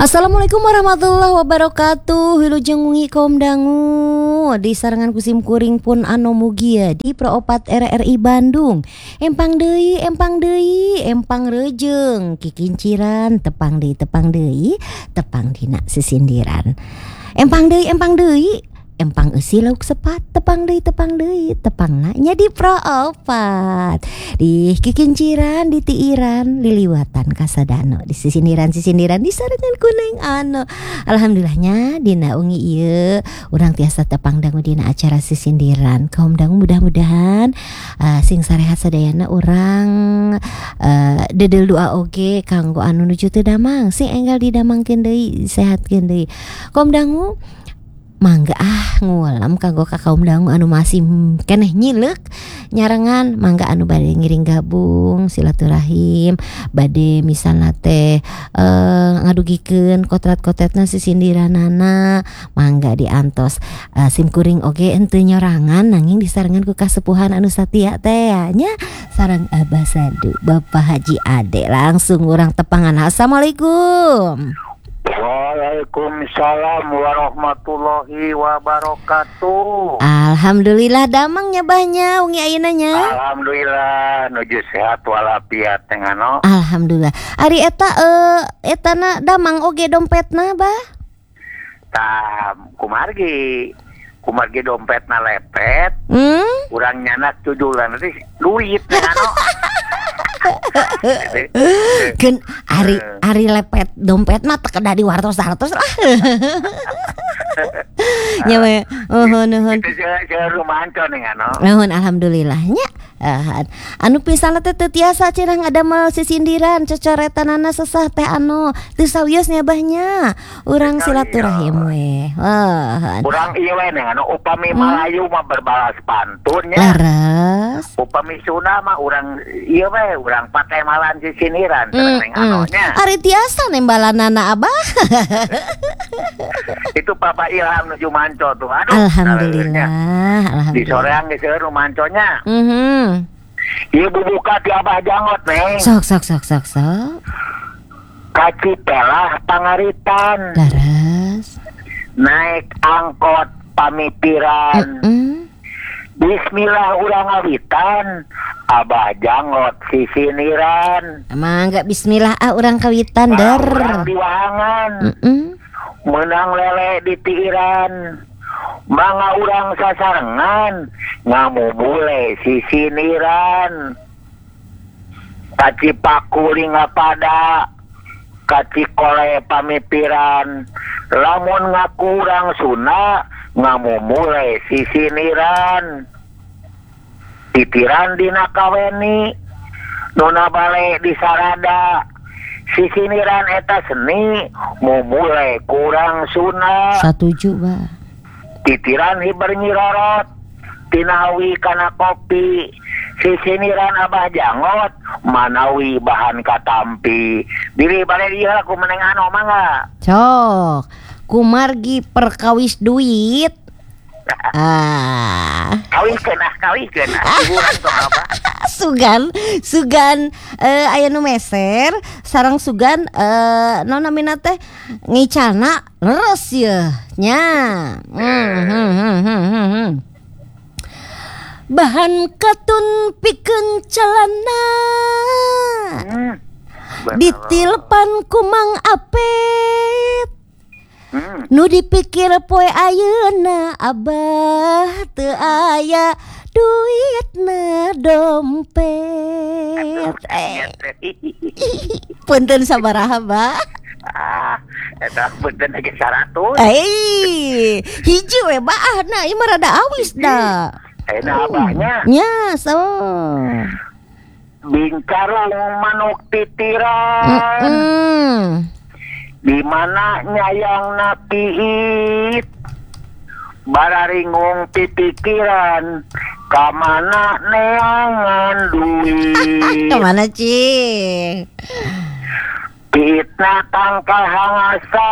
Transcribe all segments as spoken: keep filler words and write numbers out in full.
Assalamualaikum warahmatullahi wabarakatuh. Wilujeng wengi kaum dangu di sarangan kusim kuring pun anu mugia di Proopat R R I Bandung. Empang deui, empang deui, empang rejeng kikinciran, tepang deui, tepang deui, tepang dina sisindiran. Empang deui, empang deui, empang eusi lauk sepat, tepang deui, tepang deui, tepangna nya di Proopat. Di kikinciran, di tiiran, liliwatan kasadano, di sisindiran-sisindiran, di sarengan kuning anu. Alhamdulillahnya dina ungi ieu urang tiasa tepang dangu dina acara sisindiran. Kaum dangu mudah-mudahan uh, sing sarehat sadayana urang uh, dedel doa oge kanggo anu nuju teu damang, sing enggal didamangkeun deui, sehatkeun deui. Kaum dangu mangga ah ngulam kanggo ka kaum dangu anu masih keneh nyileuk nyarengan, mangga anu bade ngiring gabung silaturahim, bade misalna teh uh, ngadugikeun kotrat-kotratna sisindiranana, mangga diantos uh, sim kuring oge henteu nyorangan nanging disarengan ku kasepuhan anu satia teh nya sareng Abah Sadu Bapak Haji Ade. Langsung urang tepangan. Assalamualaikum. Waalaikumsalam warahmatullahi wabarakatuh. Alhamdulillah damang nyabahnya ungi ayeuna nya. Alhamdulillah nuju sehat walafiat tengano. Alhamdulillah. Ari eta eh etana damang oge dompetna bah. Tam kumargi. Kumargi dompetna lepet. Hmm? Urang nyanak tujulan teh duit tengano. Gen ari ari lepet dompet mah teu kada di wartos-wartos lah. Nya we eueuh nuhun. Itu saya rumanto nengano. Nuhun alhamdulillah nya. Uh, anu pisan teh teu tiasa cenah ngadamel sisindiran cocoretanana sesah teh anu teu sawios nya bahnya. Urang silaturahim we. Wah. Urang ieu we nengano upami Malayu mah berbalas pantun nya. Laras. Upami Sunda mah urang ieu we urang pate malan sisindiran mm, neng anonya. Mm. Ari tiasa nembalanana Abah. Itu Papa Ilham nuju manco tuh. Aduh. Alhamdulillah. Alhamdulillah. Di soreang geus seueur manconya. Mhm. Ieu bubuka ti Abah Jangot neng. Sok sok sok sok sok. Kaci pelah pangaritan. Laras. Naik angkot pamikiran. Mm-mm. Bismillah urang ngawitan. Abah Jangot sisiniran. Mangga bismillah ah urang kawitan der. Urang di wahangan. Mm-mm. Menang lele di tiiran. Mangga urang sasarengan ngamumule sisiniran. Kaci pakuling pada kaci kole pamipiran. Lamun ngakurang suna ngamumule sisiniran. Titiran dina kaweni nuna bale di sarada. Sisiniran eta seni mumule kurang suna. Satuju bah. Titiran hiber nyirorot tinawi kana kopi. Sisiniran Abah Jangot manawi bahan katampi. Diri bade dieu ku meneng anu mangga. Cok. Kumargi perkawis duit. Ah. Kawihkeun ah kawihkeun ah hiburan tong apa. Sugan, sugan eh aya nu meser sareng sugan eh naon namina teh ngicana leres yeuh nya. Hmm, hmm, hmm, hmm, hmm. Bahan katun pikeun calana. Hmm. Ditilpan ku Mang Apet. Hmm. Nu dipikir poe ayeuna Abah teu aya duitna dompet. Eh. Punten sabaraha Bah? Ah, eta punten ge seratus. Eh, hiji we baahna ieu mah rada awis da. Eta abahnya. Nya so. Bingkarung manuk titiran. Mm-mm. Di mana nyayang napiit bararingung pipikiran kamana neangan duit. Kemana cing? Pitna tangkal hangasa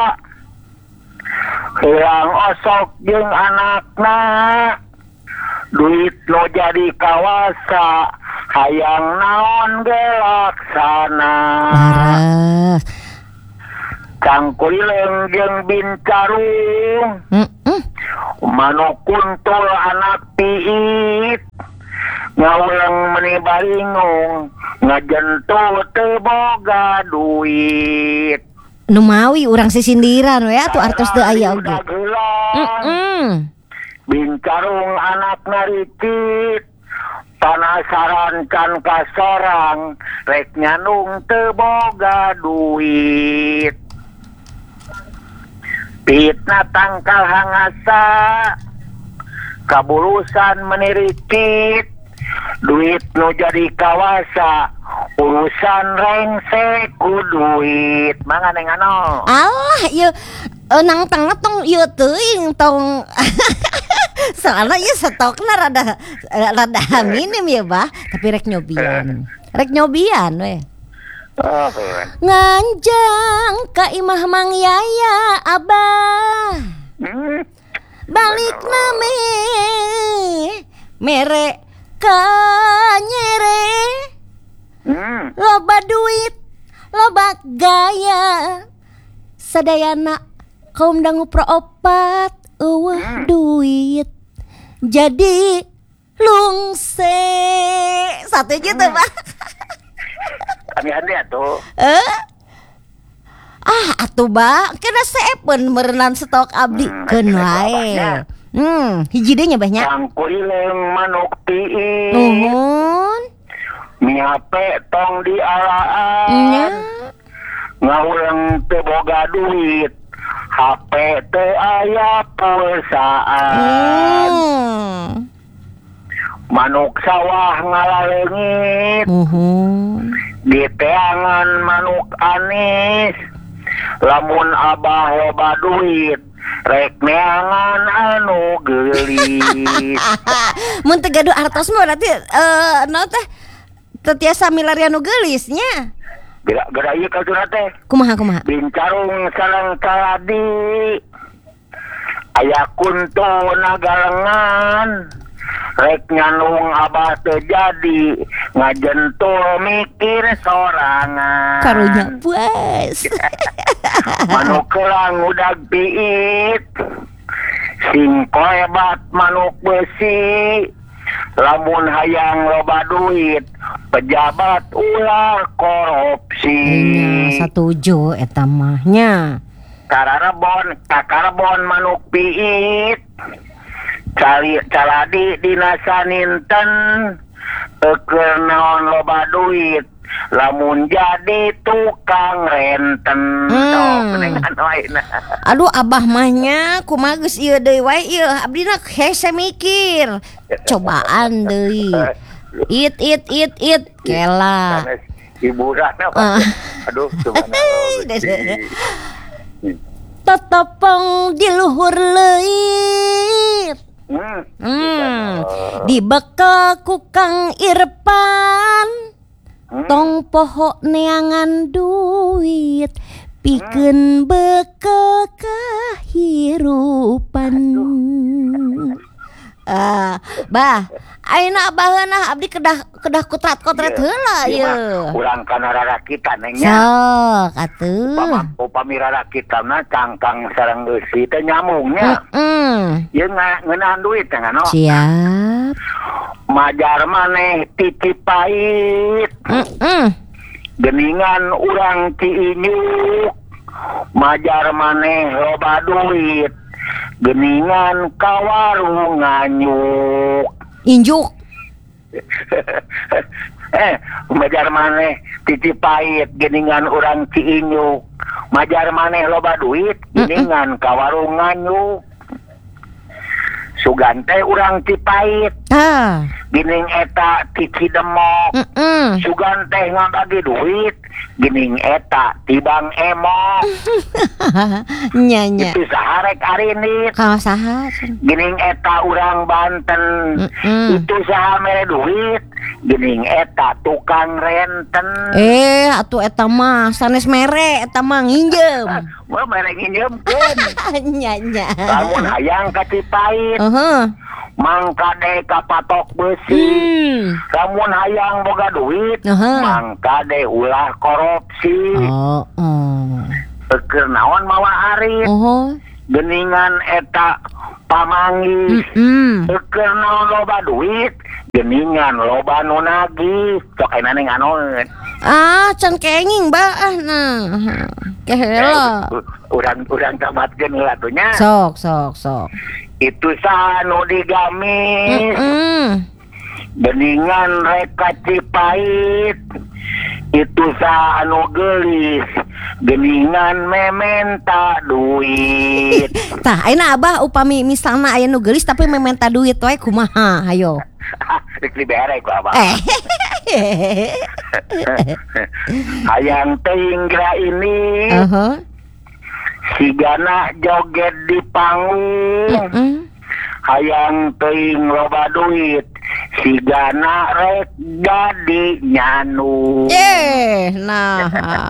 hilang osok jeung anakna duit lo jadi kawasa hayang naon ge laksana. Laras. Kang Sangkurileng jeung bincarung Mm-mm. manuk kuntul anak piit ngaweng meni baringung ngajentul teu boga duit. Nu mawi urang sisindiran we atuh artos teu aya oge. Mm-mm. Bincarung anak naricit panasaran kan kasorang rek nyanung teu boga duit. Pitna tangkal hangasa kabulusan menirikit duit nu jadi kawasa urusan rengse ku duit mangga neng ano. Allah ieu uh, nang tangna tong ieu teuing tong soalnya ieu stokna rada rada minim ya bah tapi rek nyobian rek nyobian we. Oh, Nganjang ka imah Mang Yaya abah hmm. balik name mere ka nyere Hmm. loba duit loba gaya sadayana kaum dangu proopat eueuh Hmm. duit jadi lungse satu juta Hmm. Pak. Kami anda tuh. Eh? Ah, atuh ba, kena sepen merenan stok abdi Hmm, keun akhirnya wae. babahnya. Hmm, hiji deui nya bahnya. Sangkurileng manuk piit Nuhun. miape tong Nya. dialaan ngaweng teu boga duit H P teu aya pulsaan. Hmm. Manuk sawah ngalareungit Nuhun. di teangan manuk anis lamun abah loba duit rek neangan anu geulis. Mun teu gaduh artos mah berarti eh naon teh teu tiasa milarian nu geulisnya. Gerak-gerak ieu kaltura teh Kumaha kumaha? bincarung sareng kaladi aya kuntu nagalengan rek nyanung abah teu jadi ngajentul mikir sorangan. Karunya puas. Manuk kelang udag piit sing koebat manuk besi lamun hayang loba duit pejabat ulah korupsi. Nya satuju eta mah nya. Kararebon kakarebon manuk piit cali caladi dina saninten keur naon loba duit lamun jadi tukang renten. Hmm. Sok nengan wae na. Aduh abah mahnya kumaha geus ieu deui wae ieu abdina hese mikir. Cobaan deui. It it it it kela. Sanes hiburan apa? Ah. Aduh cuman Tetepeng di luhur leuit. Hmm. Hmm. Dibekel ku Kang Irpan. Hmm. Tong poho neangan duit pikeun bekel kahirupan. Ah, bah, ayeuna abaheuna abdi kedah kedah kutrat-kotret heula ieu. Urang kana rarakita nengnya. Sok atuh. Upama upami rarakita na cangkang sareng besi teh nyamungnya. Heeh. Ieu ngeunaan duit teh ngano. Siap. Majar maneh titip pait. Heeh. Geningan urang ti inyuk. Majar maneh loba duit. Geningan ka warung nganyuk. Injuk. eh, majar maneh titip pait geningan urang ti inyuk. Majar maneh loba duit geningan ka warung nganyuk. Sugante urang ti pait Ah. gining eta ti Cidemok. Heeh. Sugan teh ngabagi duit gining eta ti Bang Emok. Nya nya. Itu saharek arinit Ka saha? gining eta urang Banten. Mm-mm. Itu saha mere duit gining eta tukang renten. Eh, atuh eta mah sanes mere eta mah nginjem. Wah mere nginjemkeun. Nya nya. Lamun hayang ka Cipait Heeh. mangka de kapatok besi. Hmm. Lamun hayang boga duit Aha. mangka de ulah korupsi. Oh, oh. keur naon mawa arit Oh. geningan eta pamanggih Mm. keur naon loba duit geningan loba nu nagih sok aya neng anoeun Ah, can kenging baah nah. Kehela. urang urang tamatkeun heula tuh nya Sok, sok, sok. itu saha nu digamis Mm. geningan reka Cipait itu saha anu geulis geningan mementa duit. Tah, ayeuna Abah upami misalna aya nu geulis tapi mementa duit wae kumaha? Hayo. Rek dibere ku abah. Eh. Hayang teuing gra ini Aha. sigana joget di panggung. Mm. Hayang teuing loba duit sigana rek jadi nyanu. Eh, nah.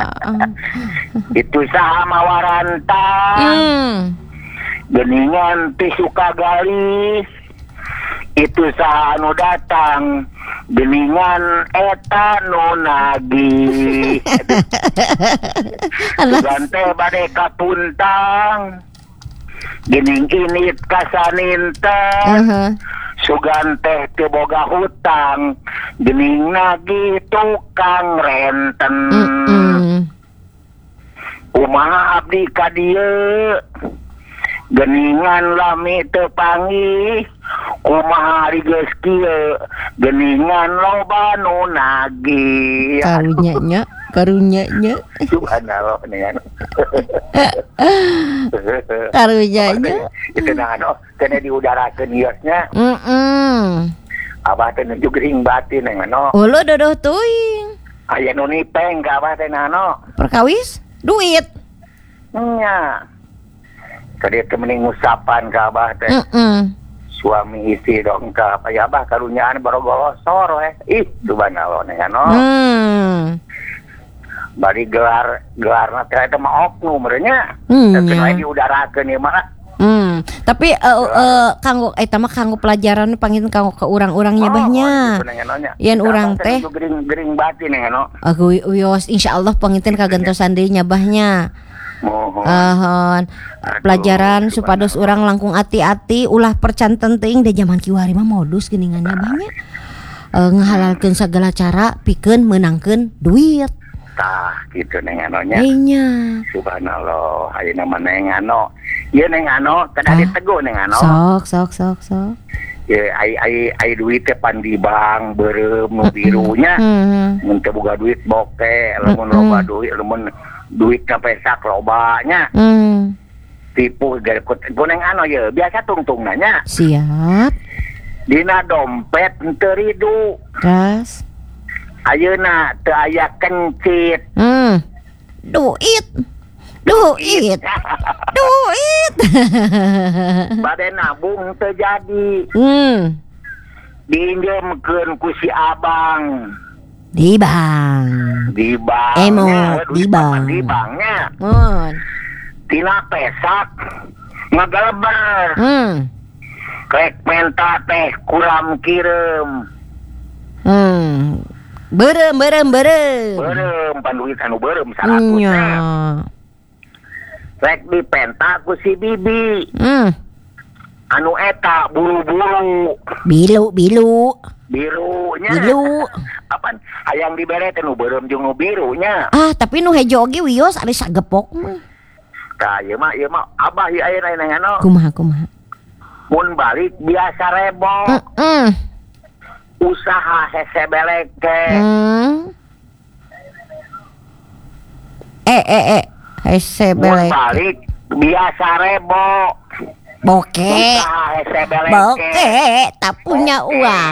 Itu saha mawarantang Hmm. geningan ti suka galis itu saha anu datang geningan eta nu nagih. Alah. Gante bade kapuntang gening init kasaninten Aha. sugan teh teu boga hutang gening nagih tukang renten. Mm. Kumaha abdi ka dieu geningan lami teu panggih kumaha ari geus kieu geningan loba nu nagih. Karunya nya, karunya nya. Subhanallah nih anu. Karunya nya. Itu nah anu kena diudarakeun iosnya Mm. abah teh nuju gering batin neng anu Ulu dodoh teuing. aya nu nipeng ka abah teh nah anu Perkawis duit. nya tadi teh mending ngusapan ka abah teh Mm. suami istri dongkap aya abah karunyaan barogolosor we ih subhanallah neng anu Hmm. bari gelar gelarna teh eta mah oknum nya Hmm, teh nya. we diudarakeun ieu mah. Hmm, tapi eh eh, kanggo eta mah kanggo pelajaran pangin kanggo ke urang-urangnya bahnya. Yen urang teh gering-gering batin neng anu aku uyos insyaallah panginten kagentosan deui nya bahnya. mohon Ahon pelajaran supados urang langkung ati-ati ulah percanten teuing da zaman kiwari mah modus geuningannya bahnya. Eh ngahalalkeun sagala cara pikeun meunangkeun duit. tah gitu neng anu nya Nya. subhanallah ayeuna mah neng anu ieu neng anu kada Ah. ditegu neng anu Sok sok sok sok. ye ai ai ai duit teh pan di bank beureum nu birunya Hmm. mun teu boga duit boke lamun Mm-mm. loba duit lamun duit sampai sak lobanya Hmm. tipu dari kuneng anu ye biasa tungtung nanya Siap. dina dompet teu ridu Gas. ayeuna teu aya kencit. Hmm. Duit. Duit. Duit. Bade nabung teu jadi Hmm. diinjemkeun ku si abang Di bang. di bank Emo, duit di bank. di banknya Mun. tina pesak ngageleber Hmm. rek menta teh kuram kireum Hmm. Berem berem berem. beureum pan duit anu beureum Nya. seratus rek dipenta ku si bibi Hmm. anu eta bulu-bulu Bilu bilu. birunya Bilu. apaan hayang dibere teh nu beureum jeung nu birunya Ah, tapi nu hejo oge wios ada sagepok mah. tah ieu mah ieu mah abah ieu aya nang anu Kumaha kumaha. mun balik biasa rebo Heeh. usaha hesebeleke Hmm. Eh eh eh. Hese mun belek. balik biasa rebo Bokeh. usaha hesebeleke Bokeh, tak punya uang.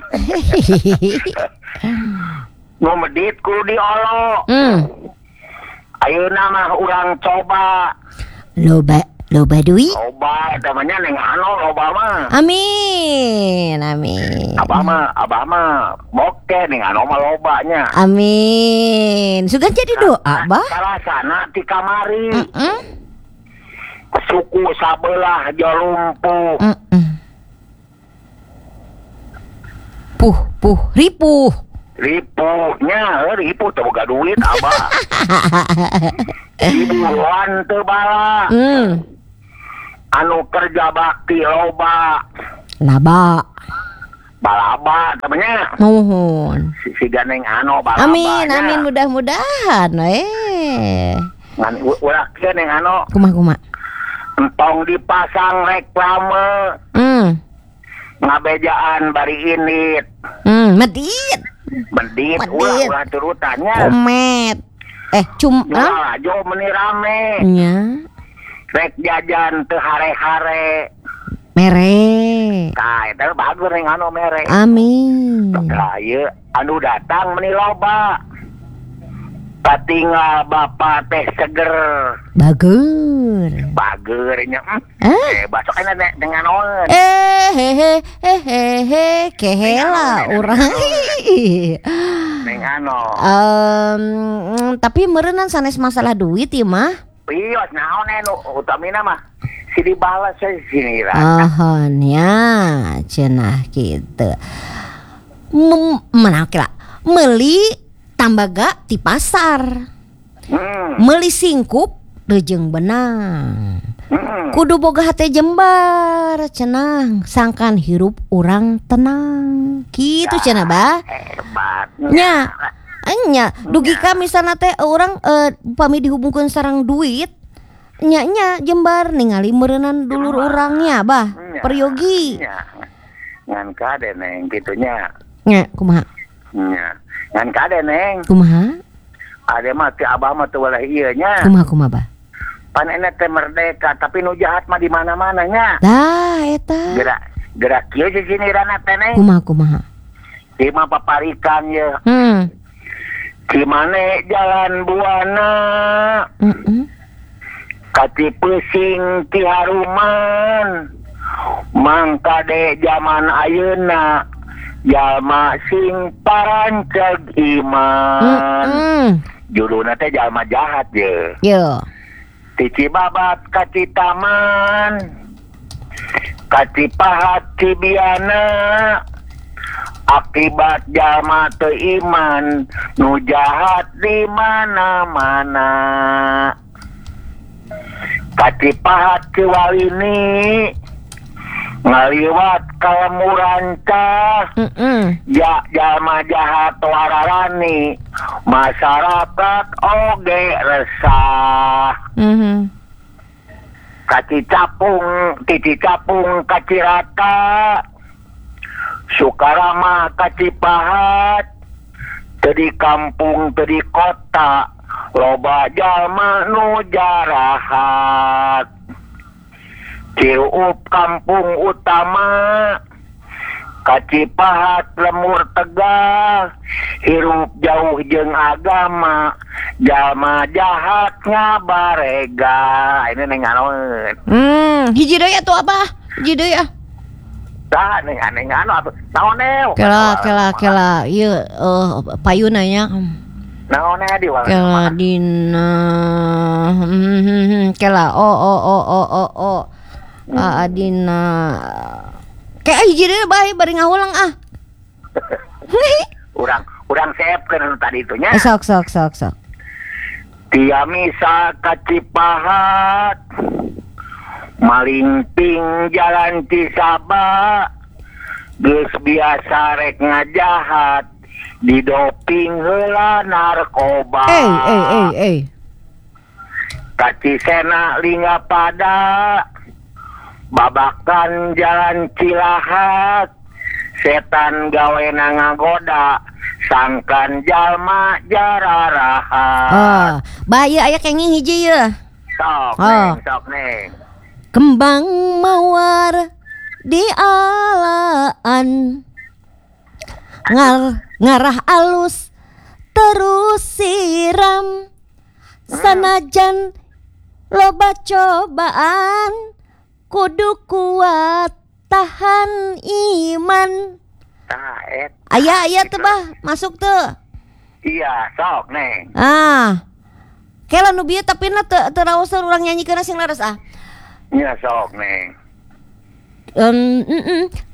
nu medit kudu diolo Hmm. ayeuna mah urang coba Loba loba duit. loba namanya neng anu loba mah Amin. Amin. abah mah abah mah bokeh neng anu mah lobanya Amin. Sugan jadi doa, Bah. salah sana ti kamari Heeh. suku sabelah jalumpuh Heeh. Puh, puh, ripuh. ripunya, eh, ripu teu boga duit abah. Ibuan teu bala. Hmm. Anu kerja bakti loba. Laba. Balaba temennya. Nuhun. Si, si ganeng anu balaba. Amin, amin mudah-mudahan eh. Ngan ulah kieu neng anu Kumaha-kumaha? entong dipasang reklame. Hmm. Ngabejaan bari init. Hmm, medit. Mendit Medit. ulah ulah turutannya. Komet. Eh, cum ah? Nah, jo meni rame. Nya. Rek jajan teu hare-hare. Mere. Tah eta bagus neng anu mere. Amin. Tah ieu anu datang meni loba. Katinggal bapak teh seger. Bagur. Bager nya. Ah? Eh, basok enak ne- dengan on. Eh hehe hehe he kehela urang. Neng anu. Em, tapi meureunnan sanes masalah duit ieu mah. Pios naon anu utamina mah. Si dibalas we sini ra. Ahon ya, cenah kitu. Mem- Menang kira meuli tambaga ti pasar. Hmm. Meuli singkup reujeng benang. Hmm. Kudu boga hate jembar cenah sangkan hirup urang tenang. Kitu cenah bah. Hebat. Nya. Nya dugi ka misalna teh urang eh, upami dihubungkeun sareng duit. Nya nya jembar ningali meureunnan dulur urangnya bah. Nya. Peryogi. Nya. Ngan kade neng kitunya. Nya kumaha? Nya. Ngan kade neng. Kumaha? Ade mah ti abah mah teu ulah ieu nya. Kumaha kumaha bah? Pan enek teh merdeka tapi nu jahat mah di mana-mana nya. Dah eta. Gerak gerak kieu si sinirana teh neng. Kumaha kumaha? Ieu mah paparikan ye. Hmm. Di mane jalan buana. Heeh. Kati pusing ti haruman. Mangka de zaman ayeuna jalma sing paranceg iman. Heeh. Judulna teh jalma jahat ye. Yo. Ti Cibabat ka Citaman. Ka Cipahat Cibiana. Akibat jalma teu iman nu jahat di mana-mana. Ka Cipahat Ciwalini ngaliwat ka Lemuranca. Heeh. Ja jalma jahat wararani masyarakat oge resah. Mhm. Ka Cicapung ti Cicapung ka Cirata. Sukarama ka Cipahat. Teu di kampung teu di kota loba jalma nu jarahat. Ciup kampung utama ka Cipahat Lemur Tegah. Hirup jauh jeung agama jalma jahat ngabarega. Ini neng anu. Hmm, hiji deui atuh apa? Hiji deui ah. Tah neng neng anu atuh. Naon neu? Kela kela kela ieu eh payuna nya. Naon di Kela dina hmm, kela o o o o o o a dina kayak hiji deui bae bari ngahulang ah. Urang urang saepkeun tadi itu nya. Eh, sok sok sok sok. Tia misa ka Cipahat. Malingping jalan Cisaba. Geus biasa rek ngajahat. Didoping heula narkoba. Eh eh eh eh. Ka Cisena Linggapada. Babakan jalan Cilahat. Setan gawena ngagoda. Sangkan jalma jararaha. Oh, bahaya aya kenging hiji ye. Sok Oh. neng, sok neng. Kembang mawar di alaan. Ngar ngarah alus terus siram. Sanajan loba cobaan kudu kuat tahan iman. Tah et. Aya aya teh bah masuk teu. Iya, sok neng. Ah. Kela nu bieu tapi na teu teu raosan urang nyanyikeun sing leres ah. Iya, sok neng. Um, mm, mm.